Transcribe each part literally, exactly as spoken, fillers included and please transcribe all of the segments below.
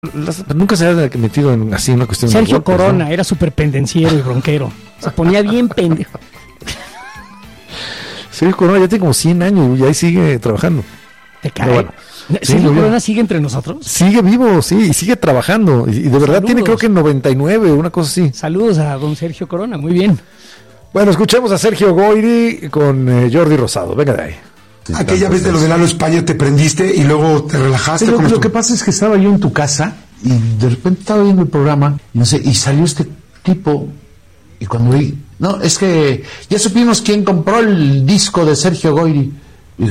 Las, nunca se había metido en así una cuestión Sergio de golpes, Corona, ¿no? Era súper pendenciero y bronquero. Se ponía bien pendejo. Sergio Corona ya tiene como cien años y ahí sigue trabajando. Te cae. Pero bueno, ¿Sergio sí, Corona sigue entre nosotros? Sigue vivo, sí, y sigue trabajando. Y, y de verdad Saludos. tiene creo que noventa y nueve, una cosa así. Saludos a don Sergio Corona, muy bien. Bueno, escuchemos a Sergio Goyri con eh, Jordi Rosado. Venga de ahí. Aquella vez de lo de Lalo España te prendiste y luego te relajaste. Pero ¿Cómo lo estuvo? que pasa es que estaba yo en tu casa y de repente estaba viendo el programa y no sé, y salió este tipo y cuando vi, no, es que ya supimos quién compró el disco de Sergio Goyri. Y,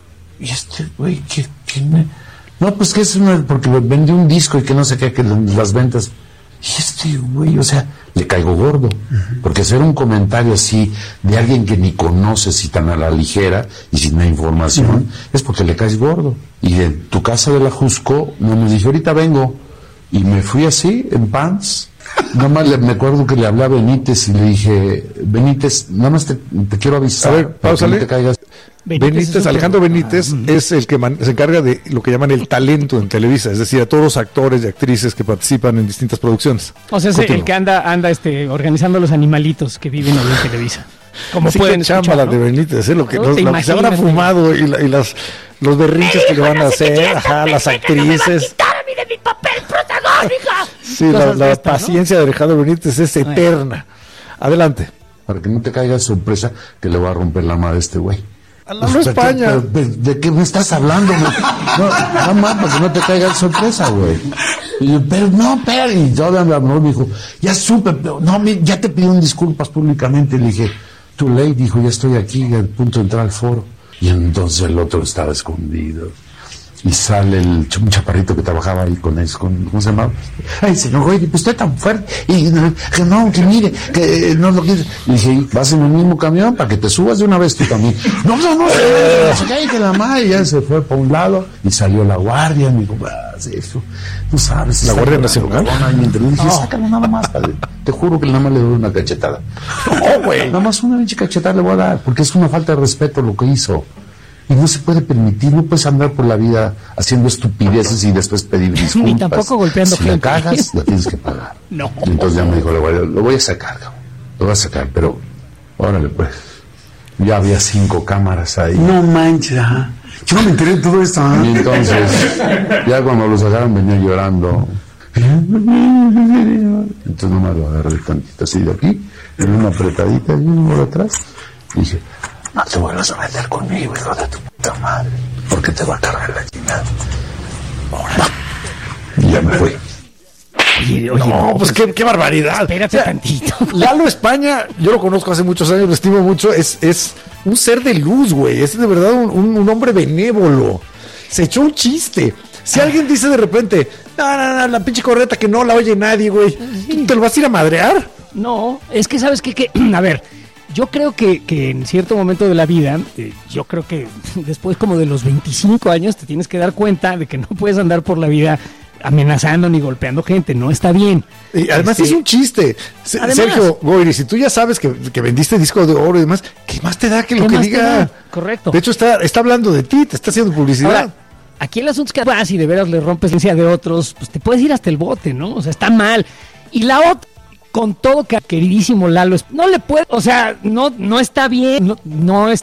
y este güey, ¿qué, quién me? No, pues que es una, porque vendió un disco y que no sé qué, que las ventas. Y este güey, o sea, le caigo gordo. Uh-huh. Porque hacer un comentario así de alguien que ni conoces y tan a la ligera y sin la información, uh-huh, es porque le caes gordo. Y de tu casa de la Jusco, no me dije, ahorita vengo. Y me fui así, en pants. Nada más le, me acuerdo que le hablé a Benítez y le dije, Benítez, nada más te, te quiero avisar. A ver, páusale. No te caigas. Benítez, Benítez Alejandro Benítez ah, es el que man, se encarga de lo que llaman el talento en Televisa, es decir, a todos los actores y actrices que participan en distintas producciones. O sea, es el que anda anda este organizando los animalitos que viven ahí en Televisa. Como Así pueden que chamba la ¿no? de Benítez, ¿eh? lo que, no, los, lo que se habrá fumado y, la, y las, los berrinches que le van a hacer, ajá, las actrices. De mi papel protagónico. Sí, la, la esta, paciencia ¿no? de Alejandro Benítez es eterna. Adelante. Para que no te caiga sorpresa que le va a romper la madre a este güey. A la pues, España. Pero, pero, ¿de qué me estás hablando? No, nada más para que no te caiga sorpresa, güey. Y yo, pero no, pero, y todavía me habló, me dijo, ya supe, pero no, ya te pidieron disculpas públicamente. Le dije, too late, dijo, ya estoy aquí, a punto de entrar al foro. Y entonces el otro estaba escondido. Y sale el un chaparrito que trabajaba ahí con él, con, ¿cómo se llamaba? Ay, señor güey, pues usted tan fuerte, y que no, que mire, que no lo quiere. Y dije, vas en el mismo camión para que te subas de una vez tú también. No, no, no, se cae que la madre, ya se fue para un lado, y salió la guardia, me dijo, vas, eso, tú sabes. ¿La Guardia Nacional? Y dije, no. Sácalo nada más, padre. Te juro que nada más le doy una cachetada. No, güey. Nada más una pinche cachetada le voy a dar, porque es una falta de respeto lo que hizo. Y no se puede permitir, no puedes andar por la vida haciendo estupideces y después pedir disculpas. Ni tampoco golpeando si gente. Si la cagas, la tienes que pagar. No. Entonces ya me dijo, lo voy, a, lo voy a sacar, cabrón. Lo voy a sacar, pero órale pues. Ya había cinco cámaras ahí. No manches, ajá. Yo no me enteré de todo esto, ¿eh? Y entonces, ya cuando lo sacaron venía llorando. Entonces nomás lo agarré tantito así de aquí, en una apretadita y uno por atrás. Y dije, no te vuelvas a meter conmigo, hijo de tu puta madre, porque te va a cargar la chingada. Ahora. Y ya me fui. Oye, oye, no, pues qué, qué barbaridad. Espérate o sea, tantito. Lalo España, yo lo conozco hace muchos años, lo estimo mucho, es, es un ser de luz, güey. Es de verdad un, un, un hombre benévolo. Se echó un chiste. Si ah. alguien dice de repente, no, no, no, la pinche corneta que no la oye nadie, güey, sí. ¿te lo vas a ir a madrear? No, es que sabes que, que a ver. Yo creo que, que en cierto momento de la vida, eh, yo creo que después como de los veinticinco años te tienes que dar cuenta de que no puedes andar por la vida amenazando ni golpeando gente, no está bien. Y además este, es un chiste. Además, Sergio Goyri, si tú ya sabes que, que vendiste disco de oro y demás, ¿qué más te da que lo que diga? Correcto. De hecho está, está hablando de ti, te está haciendo publicidad. Ahora, aquí el asunto es que vas y de veras le rompes la esencia de otros, pues te puedes ir hasta el bote, ¿no? O sea, está mal. Y la otra, con todo, queridísimo Lalo, no le puede, o sea, no, no está bien, no, no es